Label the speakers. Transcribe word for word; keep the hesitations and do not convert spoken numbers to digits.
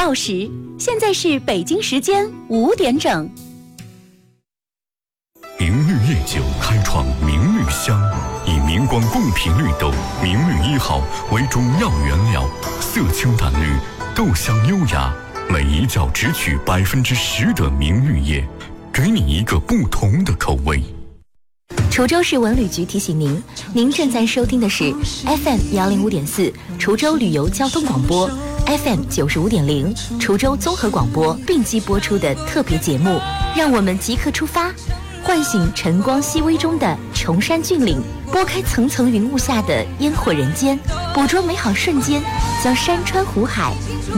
Speaker 1: 报时，现在是北京时间五点整。
Speaker 2: 明绿夜酒开创明绿香，以明光贡品绿豆明绿一号为主要原料，色清淡绿，豆香优雅，每一窖只取百分之十的明绿叶，给你一个不同的口味。
Speaker 1: 滁州市文旅局提醒您，您正在收听的是 F M 幺零五点四滁州旅游交通广播 ，F M 九十五点零滁州综合广播并机播出的特别节目。让我们即刻出发，唤醒晨光熹微中的崇山峻岭，拨开层层云雾下的烟火人间，捕捉美好瞬间，将山川湖海